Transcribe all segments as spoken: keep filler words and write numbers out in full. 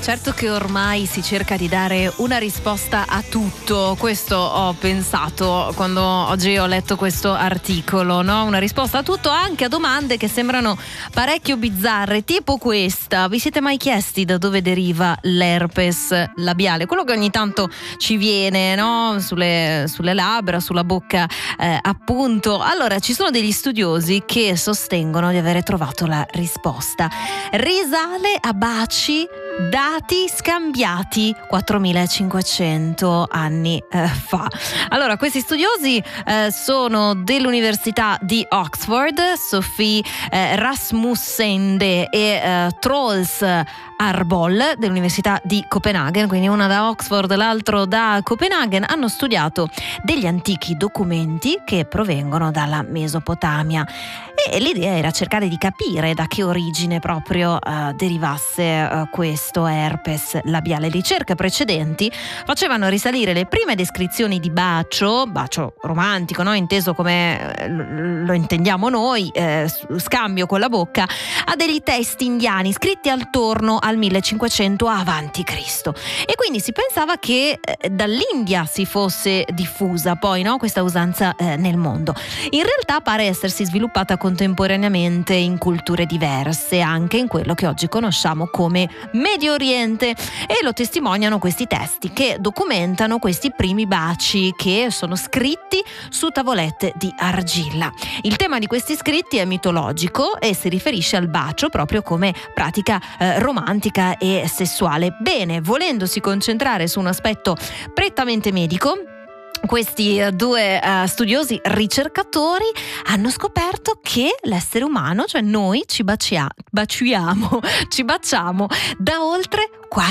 Certo che ormai si cerca di dare una risposta a tutto, questo ho pensato quando oggi ho letto questo articolo, no? Una risposta a tutto, anche a domande che sembrano parecchio bizzarre, tipo questa: vi siete mai chiesti da dove deriva l'herpes labiale? Quello che ogni tanto ci viene, no? Sulle, sulle labbra, sulla bocca, eh, appunto. Allora, ci sono degli studiosi che sostengono di avere trovato la risposta. Risale a baci dati scambiati quattromilacinquecento anni eh, fa. Allora, questi studiosi eh, sono dell'Università di Oxford, Sophie eh, Rasmussende e eh, Troels Arbol dell'Università di Copenaghen, quindi una da Oxford, l'altro da Copenaghen. Hanno studiato degli antichi documenti che provengono dalla Mesopotamia e l'idea era cercare di capire da che origine proprio eh, derivasse eh, questo herpes labiale. Ricerche precedenti facevano risalire le prime descrizioni di bacio, bacio romantico, no? Inteso come eh, lo intendiamo noi, eh, scambio con la bocca, a degli testi indiani scritti attorno al millecinquecento avanti Cristo. E quindi si pensava che eh, dall'India si fosse diffusa poi, no? Questa usanza eh, nel mondo. In realtà pare essersi sviluppata contemporaneamente in culture diverse, anche in quello che oggi conosciamo come Medio Oriente, e lo testimoniano questi testi che documentano questi primi baci che sono scritti su tavolette di argilla. Il tema di questi scritti è mitologico e si riferisce al bacio proprio come pratica eh, romantica e sessuale. Bene, volendosi concentrare su un aspetto prettamente medico, questi due uh, studiosi ricercatori hanno scoperto che l'essere umano, cioè noi, ci bacia- baciamo, ci baciamo da oltre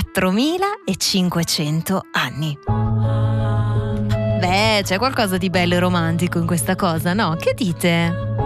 quattromilacinquecento anni. Beh, c'è qualcosa di bello e romantico in questa cosa, no? Che dite?